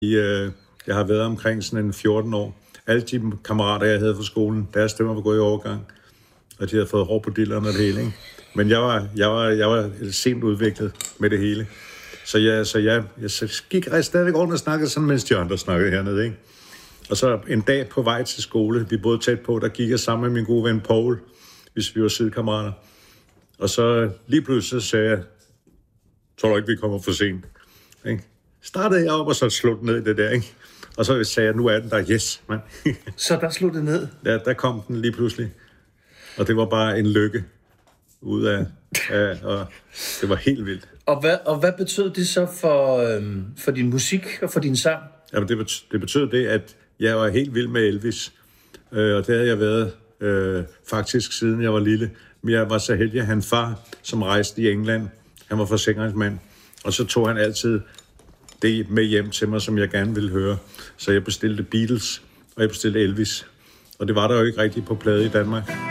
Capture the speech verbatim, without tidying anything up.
øh, jeg har været omkring sådan en fjorten år. Alle de kammerater, jeg havde fra skolen, deres stemmer var gået i overgang, og de havde fået hår på dillerne og det hele, ikke? Men jeg var, jeg var, jeg var sent udviklet med det hele. Så jeg, så jeg, jeg så gik jeg stadigvæk rundt og snakkede sådan, mens de andre snakkede hernede, ikke? Og så en dag på vej til skole, vi boede tæt på, der gik jeg sammen med min gode ven Paul, hvis vi var sidekammerater. Og så lige pludselig så sagde jeg, tror du ikke, vi kommer for sent? Ikke? Startede jeg op, og så slog den ned i det der, ikke? Og så sagde jeg, nu er den der, yes, mand. Så der slog det ned? Ja, der kom den lige pludselig. Og det var bare en lykke ud af, af og det var helt vildt. Og hvad, og hvad betød det så for, øhm, for din musik og for din sang? Jamen, det, betød, det betød det, at jeg var helt vild med Elvis. Øh, og det havde jeg været øh, faktisk siden jeg var lille. Men jeg var så heldig at have en far, som rejste i England. Han var forsikringsmand. Og så tog han altid det med hjem til mig, som jeg gerne ville høre. Så jeg bestilte Beatles, og jeg bestilte Elvis. Og det var der jo ikke rigtigt på plade i Danmark.